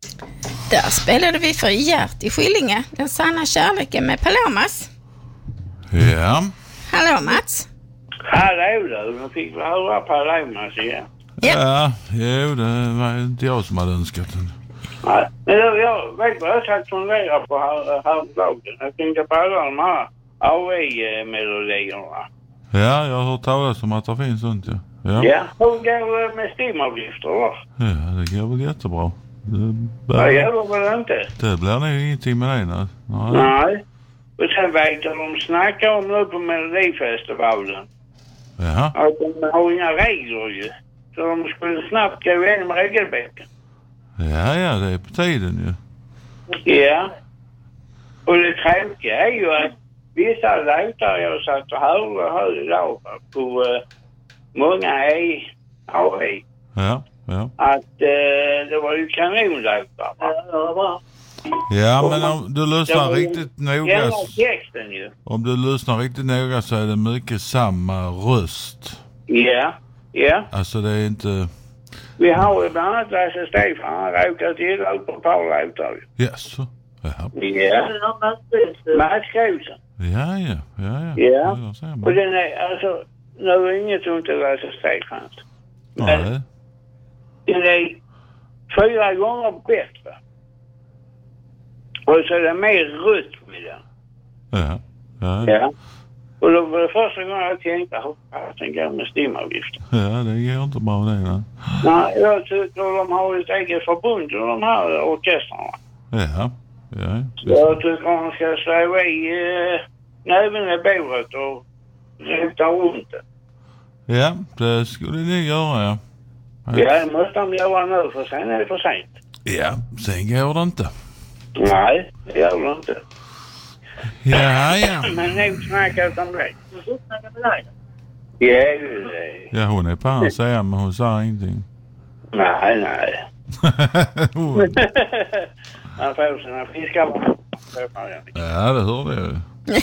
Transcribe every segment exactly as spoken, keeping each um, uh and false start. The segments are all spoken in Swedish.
Där spelade vi för Gert i Skillinge, Den sanna kärleken med Palomas. Ja. Hallå Mats. Hallå du, nu fick vi höra Palomas igen. Ja. Ja, jo, det var inte jag som hade önskat den. Nej, men jag, jag vet vad jag satt fundera på här, häromdagen. Jag tänkte på alla de här A V-melodierna. Ja, jag har hört talas om att det finns sånt, ja. Ja, Ja, hur går det med stimavgifter då? ja det går väl jättebra. Det, Ja, det gör väl inte? det blir nog ingenting med det, nej. Nej. Nej. Och sen vet jag de snackar om nu på Melodifestivalen. Ja. Att de har inga regler ju. Så de skulle snabbt gå igenom regelboken. Ja, ja, det är på tiden ju. Ja. Och det tråkiga är ju att vissa låtar jag satt och hörde och hörde idag på uh, många i A V. Ja, ja. Att uh, det var ju kanonlåtar. Ja, det var bra. Ja, men om du lyssnar riktigt noga, Hela texten ju. om du lyssnar riktigt noga så är det mycket samma röst. Ja, ja. Alltså det är inte... Vi har ju bland annat Lasse Stefan. Han råkat illa ut på ett par låtar. Yes. Ja. Ja. Mats Krosen. Ja, ja, ja, ja. Ja. Det ser man. Och den är, alltså, nu är det inget ont att Lasse Stefan. Nej. Den är fyra gånger bättre. Och så är det mer rytm i den. Ja. Ja. Ja. Och då var det första gången jag tänkte, hur fasen går med stimavgiften? Ja, det går inte bra det, nej. Nej, jag tycker de har ett eget förbund, de här orkestrarna. Ja, ja. Jag tycker de ska slå i eh, näven i bordet och rota runt det. Ja, det skulle ni göra, ja. Ja, det måste de göra nu, för sen är det för sent. Ja, sen går det inte. Nej, det gör det inte. Ja, ja. Men nu snackat om det. Du snackar med dig? Ja, det... Ja, hon är på hans sida, men hon sa ingenting. Nej, nej. Hon. Han får sina fiskar. Ja, det hörde jag ju.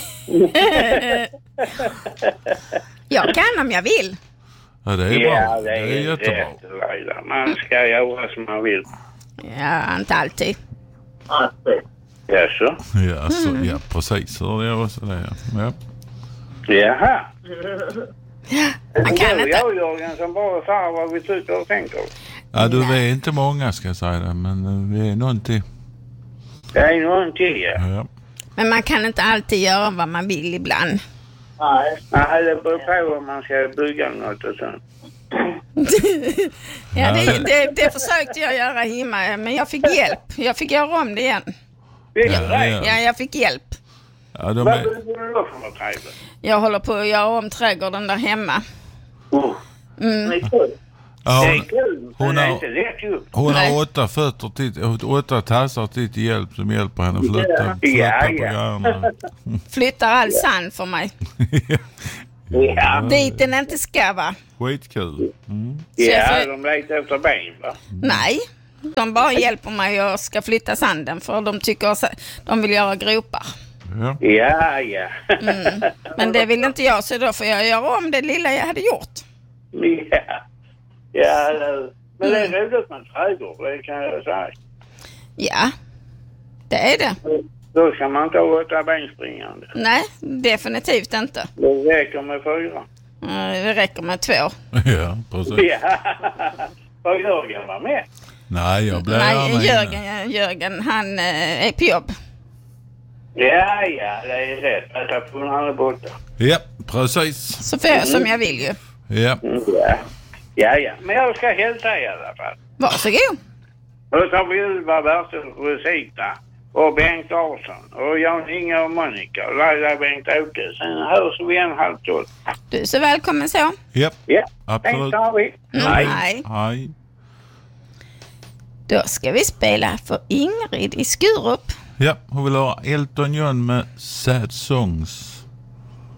Jag kan om jag vill. Ja, det är bra. Ja, det är, det är jättebra. Rätt, man ska göra som man vill. Ja, inte alltid. Alltid. Jaså? Ja, så, ja, precis. Hörde jag också det, ja. Jaha. Man kan jag, inte. Jag och Jörgen som bara sa vad vi tycker och tänker. Ja, du är inte många ska jag säga det, men vi är någonting. Det är någonting, ja. Ja. Men man kan inte alltid göra vad man vill ibland. Nej. Nej, det beror på om man ska bygga något och sånt. Ja, det, det, det försökte jag göra hemma, men jag fick hjälp. Jag fick göra om det igen. Ja, Ja, ja. Ja, jag fick hjälp. Ja, de vad är... bygger du då för något trädgård? Jag håller på att göra om trädgården där hemma. Oh. Mm. Det är kul. Ja, Det är hon, kul, hon men det är har- inte lätt ju. hon Nej. har åtta fötter till, åtta tassar till till hjälp som hjälper henne att flytta, flytta Ja, på ja. grejerna. Flyttar all sand för mig. Ja, Dit den inte ska vara. Skitkul. Mm. ja jag får- de letar efter ben, va? Nej, de bara hjälper mig och ska flytta sanden för de tycker så- de vill göra gropar. Ja. Ja, ja. Mm. Men det vill inte jag, så då får jag göra om det lilla jag hade gjort. Ja. Ja, det- men det är roligt med trädgård, det kan jag säga. Ja, det är det. Då ska man inte ha åtta ben springande. Nej, definitivt inte. Det räcker med fyra. Eh, Det räcker med två. Ja, precis. Ja. Vad Jörgen var med? Nej, jag blir Nej, gärna inne. Jörgen, Jörgen han eh, är på jobb. Ja, ja, det är rätt. Att jag får han är borta. Ja, precis. Så får jag som jag vill ju. Ja. Mm, ja. Ja, ja. Men jag ska hälsa i alla fall. Varsågod. Och så har vi Ylva Bertil, Rosita och Bengt Larsson och Jan-Inge och Monica och Laila Bengt-Åke. Sen hörs vi en halv tolv. Du är så välkommen så. Ja, Ja, absolut. tänk har vi. Mm, Nej. nej. Hej. Då ska vi spela för Ingrid i Skurup. Ja, hon vill ha Elton John med Sad Songs.